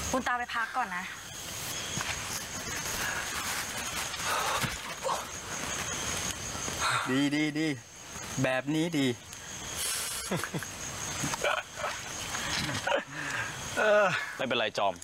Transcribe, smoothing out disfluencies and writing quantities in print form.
คุณตาไปพักก่อนนะดีแบบนี้ดีไม่เป็นไรจอม